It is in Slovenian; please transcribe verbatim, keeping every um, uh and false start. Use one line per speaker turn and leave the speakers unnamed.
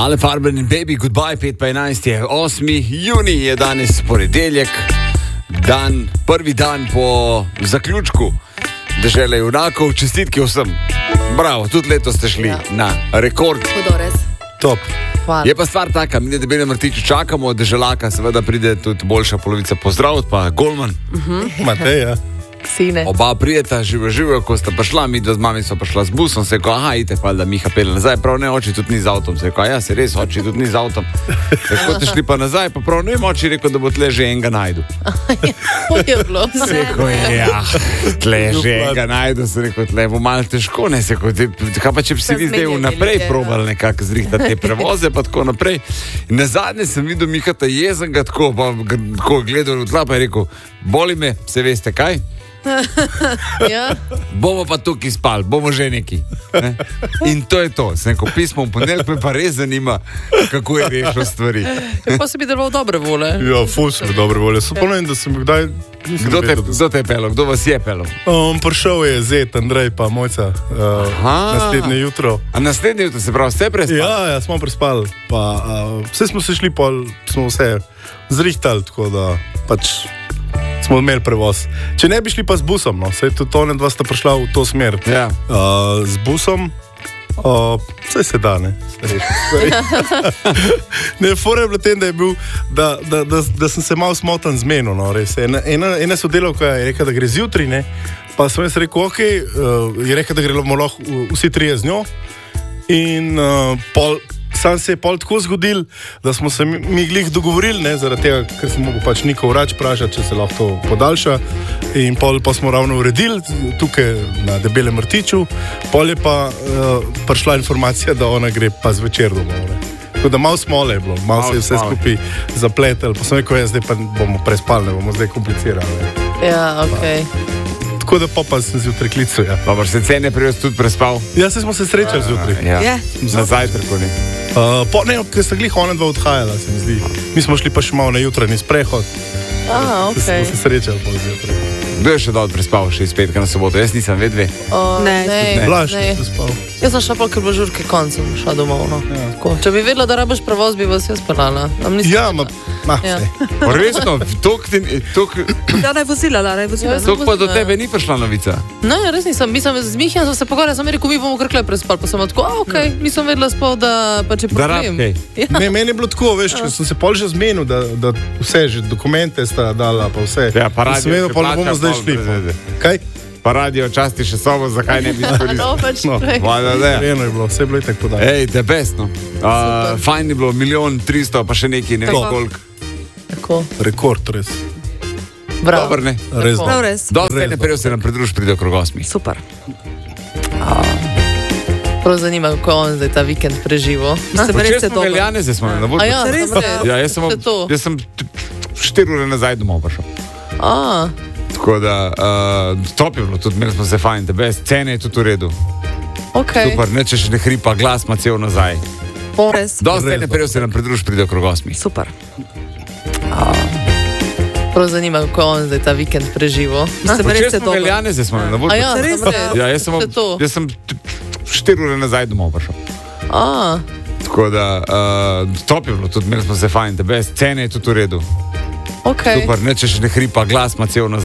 Ale Farben in Baby, goodbye, pet pa enajst je osmi junij, je danes ponedeljek, dan, prvi dan po zaključku dežele junakov, čestitke vsem. Bravo, tudi letos ste šli ja. na rekord.
Hudores.
Top.
Hvala.
Je pa stvar taka, mi na Debelem Rtiču čakamo, od deželaka seveda pride tudi boljša polovica pozdraviti, pa Golman.
Uh-huh.
Mateja.
Sine.
Oba prijeta, živo, živo, ko sta prišla, mi dva z mami so prišla z busom, se je ko, aha, ite, pa da Miha pele nazaj, prav ne, oči tudi ni z avtom, se je ko, ja, se res, oči tudi ni z avtom. Se je ko, te šli pa nazaj, pa prav ne, oči rekel, da bo tle že enega najdu.
To je bilo.
Se je ko, ja, tle že enega najdu, se je rekel, tle bo malo težko, ne, se je ko, te, kaj pa če bi si vi zdaj vnaprej probali nekako zrihtati te prevoze, pa tako naprej. In na zadnje sem videl Mihata jezenga, tako, pa tako gledal v tla, pa je rekel, boli me, se veste kaj?
Ja.
Bomo pa tukaj spali, bomo že neki. Ne? In to je to. Sem rekel, pismo v ponedeljek me pa res zanima, kako je rešil stvari.
Pa si bi deloval dobre vole.
Ja, ful sem dobre volje. So ponovim, da sem kdaj...
Kdo te, kdo te je pelil? Kdo vas je pelil?
Um, prišel je Zet, Andrej pa Mojca uh, naslednje jutro.
A naslednje jutro se pravi, vse prespali?
Ja, ja, smo prespali. Pa, uh, vse smo se šli, pol smo vse zrihtali, tako da pač... smo imeli prevoz. Če ne bi šli pa z busom, no, saj tudi one dva sta prišla v to smer.
Ja.
Uh, z busom, uh, vse se da, ne. Ne, fora je bilo tem, da je bil, da, da, da, da sem se malo smotan zmenil, no, res. Ena, ena, ena sodelavka je rekla, da gre zjutri, ne, pa sem jaz rekel, ok, uh, je rekla, da gremo lahko vsi trije z njo in uh, pol sam se je pol tako zgodil, da smo se mi, mi glih dogovorili, ne, zaradi tega, ker sem mogel pač Niko vrač pražati, če se lahko to podaljša. In pol pa smo ravno uredili tukaj na Debelem Rtiču. Pol je pa uh, prišla informacija, da ona gre pa zvečer domov. Ne. Tako da malo smole je bilo, malo mal se je vse skupaj zapletel. Pa sem rekel, ja, zdaj pa bomo prespali, ne bomo zdaj komplicirali.
Ja, okej. Okay.
Tako da pa sem zjutraj klical, ja.
Dobro, se cene prej tudi prespal?
Ja, se smo se srečali uh, zjutraj.
Ja, yeah. Na zajtrku ne.
Uh, po, ne, ker sta glih ona dva odhajala, se mi zdi. Mi smo šli pa še malo na jutranji sprehod.
Ah, ok.
Se smo se srečali po zjutraj.
Kdo je še dol prespal, še iz petka na soboto? Jaz nisem vedve.
Uh, ne, ne.
ne.
Blaž je prespal.
Jaz sem šla pa, ker bo žurke koncem šla domov, no. Ja. Če bi vedela, da rabiš prevoz, bi vas jaz pelala.
Ja, ma, ma,
ja.
Resno, tok ti... Tok...
Da, naj vozila, da, naj vozila.
Tok pa do tebe ni prišla novica.
No, ja, res nisem. Mislim, z Mihjem sem se pogovarjala, sem rekel, mi bomo kar kle prespali, pa sem tako, a okej, okay. Nisem vedela spol, da pa če problem.
Ja.
Me, meni je bilo tako, veš, ker sem se pol že zmenil, da, da vse, že dokumente sta dala, pa vse.
Ja, pa radio,
sem vedel, pol ne bomo zdaj šli. Kaj?
Pa radio časti še sobo, zakaj ne bi izkoristili?
No, pač
no,
Eno
je bilo, vse je bilo tako podajno.
Ej, the best, no. Uh, fajn je bilo, milijon tristo, pa še neki, ne vem koliko.
Tako.
Rekord, res.
Bravo.
Dobar, ne?
Res.
Prav res.
Dobre, ne prejel se nam pridruž, pride okrog osmi.
Super.
Prav zanima, kako on zdaj ta vikend preživo.
Ste pa res se dobro.
Veljane, zdaj smo na voljo.
A ja,
res
sem
je.
Ja, jaz sem, jaz sem štiri ure nazaj domov prišel.
A.
Tako da, uh, top je bilo, tudi imeli smo se fajn, the best, cene je tudi v redu.
Okay.
Super, ne če še ne hripa, glas ma cel nazaj.
Res.
Dosti ne prejel se nam pridruž, pride okrog osmi.
Super.
Prav zanima, kako on zdaj ta vikend preživo.
Ste pa res se dobro.
Veljane, zdaj smo na voljo.
A ja,
res
sem
je.
Ja, jaz sem, jaz sem štiri ure nazaj domov prišel.
A.
Tako da, uh, top je bilo, tudi imeli smo se fajn, the best, cene je tudi v redu.
Okay.
Super, ne če še ne hripa, glas ma cel nazaj.